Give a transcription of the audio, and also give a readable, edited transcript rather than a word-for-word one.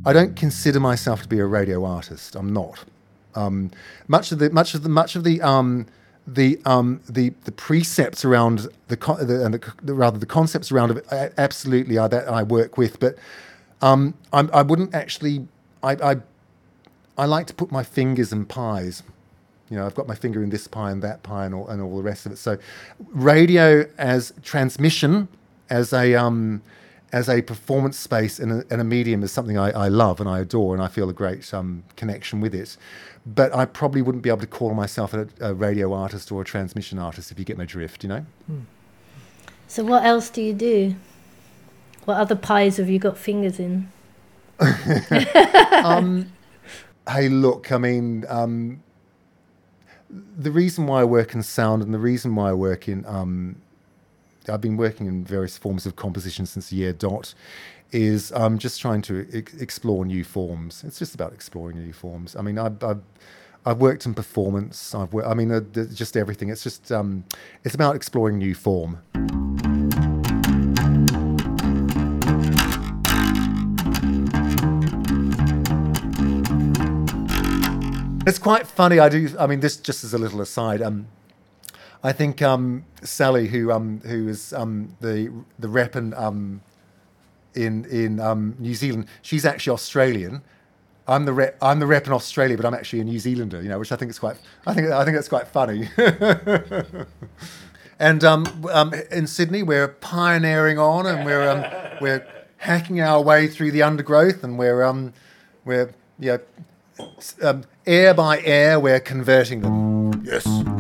I don't consider myself to be a radio artist. I'm not. Much of the precepts around the concepts around it, absolutely, I work with, but I wouldn't actually. I like to put my fingers in pies. You know, I've got my finger in this pie and that pie and all the rest of it. So, radio as transmission, as a performance space and a medium is something I love and I adore, and I feel a great connection with it. But I probably wouldn't be able to call myself a radio artist or a transmission artist, if you get my drift, you know? So what else do you do? What other pies have you got fingers in? Hey, look, I mean, the reason why I work in sound and the reason why I work in... I've been working in various forms of composition since the year dot, is I'm just trying to explore new forms. It's just about exploring new forms. I mean, I've worked in performance. Just everything. It's just it's about exploring new form. It's quite funny. This just as a little aside. I think Sally, who is the rep in New Zealand, she's actually Australian. I'm the rep in Australia, but I'm actually a New Zealander. You know, which I think that's quite funny. And in Sydney, we're pioneering on, and we're hacking our way through the undergrowth, and we're air by air, we're converting them. Yes.